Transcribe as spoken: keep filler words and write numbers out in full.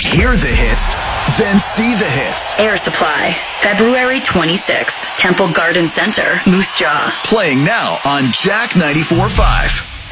Hear the hits, then see the hits. Air Supply, February twenty-sixth, Temple Garden Center, Moose Jaw. Playing now on Jack ninety-four point five.